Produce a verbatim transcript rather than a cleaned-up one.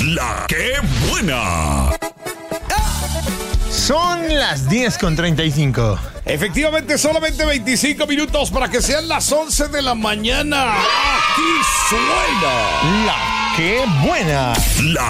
La que buena. Son las diez con treinta y cinco. Efectivamente, solamente veinticinco minutos para que sean las once de la mañana. Aquí suena La que buena. La